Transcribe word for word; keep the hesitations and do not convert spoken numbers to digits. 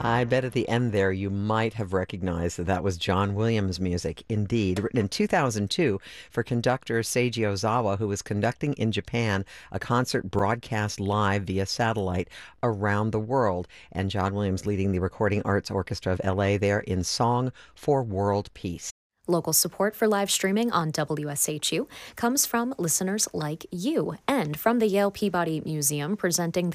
I bet at the end there you might have recognized that that was John Williams music, indeed, written in two thousand two for conductor Seiji Ozawa, who was conducting in Japan a concert broadcast live via satellite around the world. And John Williams leading the Recording Arts Orchestra of L A there in Song for World Peace. Local support for live streaming on W S H U comes from listeners like you and from the Yale Peabody Museum presenting